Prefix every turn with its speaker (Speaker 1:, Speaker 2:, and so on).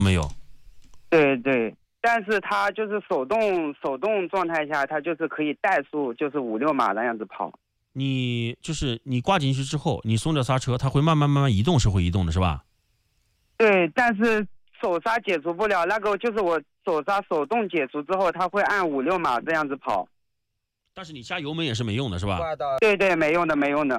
Speaker 1: 没有。
Speaker 2: 对对，但是它就是手动状态下，它就是可以怠速，就是5、6码那样子跑。
Speaker 1: 你挂进去之后，你松着刹车，它会慢慢移动，是会移动的，是吧？
Speaker 2: 对，但是手刹解除不了，那个就是我手刹手动解除之后，它会按5、6码这样子跑。
Speaker 1: 但是你加油门也是没用的，是吧？
Speaker 2: 对对，没用的，没用的。